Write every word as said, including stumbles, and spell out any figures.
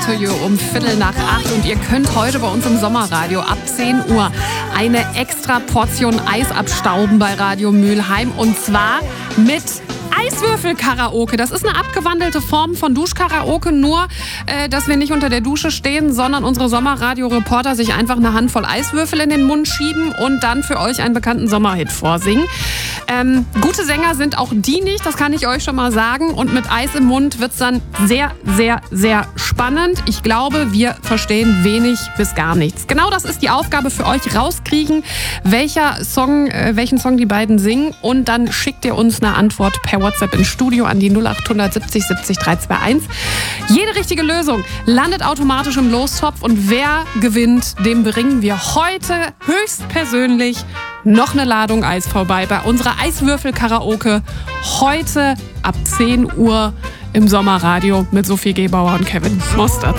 to You um Viertel nach acht und ihr könnt heute bei uns im Sommerradio ab zehn Uhr eine extra Portion Eis abstauben bei Radio Mülheim und zwar mit Eiswürfel-Karaoke. Das ist eine abgewandelte Form von Duschkaraoke, nur äh, dass wir nicht unter der Dusche stehen, sondern unsere Sommerradio-Reporter sich einfach eine Handvoll Eiswürfel in den Mund schieben und dann für euch einen bekannten Sommerhit vorsingen. Ähm, gute Sänger sind auch die nicht, das kann ich euch schon mal sagen. Und mit Eis im Mund wird's dann sehr, sehr, sehr spannend. Ich glaube, wir verstehen wenig bis gar nichts. Genau das ist die Aufgabe für euch, rauskriegen, welcher Song, äh, welchen Song die beiden singen. Und dann schickt ihr uns eine Antwort per WhatsApp ins Studio an die null acht siebzig siebzig drei zwei eins. Jede richtige Lösung landet automatisch im Lostopf und wer gewinnt, dem bringen wir heute höchstpersönlich noch eine Ladung Eis vorbei bei unserer Eiswürfel-Karaoke. Heute ab zehn Uhr im Sommerradio mit Sophie Gebauer und Kevin Mostert.